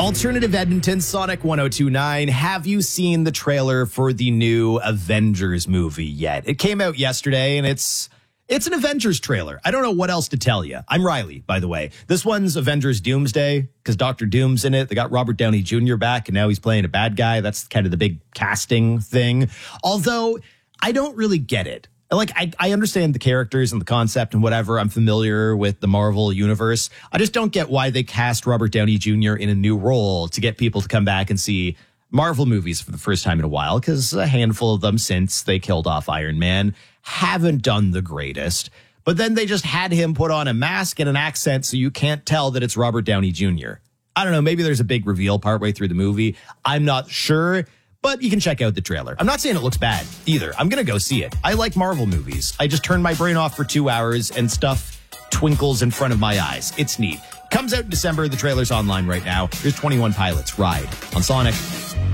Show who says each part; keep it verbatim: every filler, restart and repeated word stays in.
Speaker 1: Alternative Edmonton, Sonic one oh two point nine. Have you seen the trailer for the new Avengers movie yet? It came out yesterday, and it's it's an Avengers trailer. I don't know what else to tell you. I'm Riley, by the way. This one's Avengers Doomsday, because Doctor Doom's in it. They got Robert Downey Junior back, and now he's playing a bad guy. That's kind of the big casting thing. Although, I don't really get it. Like, I, I understand the characters and the concept and whatever. I'm familiar with the Marvel universe. I just don't get why they cast Robert Downey Junior in a new role to get people to come back and see Marvel movies for the first time in a while, because a handful of them since they killed off Iron Man haven't done the greatest. But then they just had him put on a mask and an accent so you can't tell that it's Robert Downey Junior I don't know. Maybe there's a big reveal partway through the movie. I'm not sure. But you can check out the trailer. I'm not saying it looks bad either. I'm going to go see it. I like Marvel movies. I just turn my brain off for two hours and stuff twinkles in front of my eyes. It's neat. Comes out in December. The trailer's online right now. Here's twenty-one Pilots Ride on Sonic.